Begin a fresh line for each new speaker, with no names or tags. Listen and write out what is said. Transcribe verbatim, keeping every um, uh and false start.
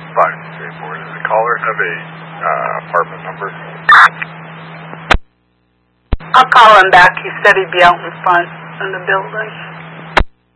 five six eight four. Does the caller have a uh, apartment number?
I'll call him back. He said he'd be out in front of the building.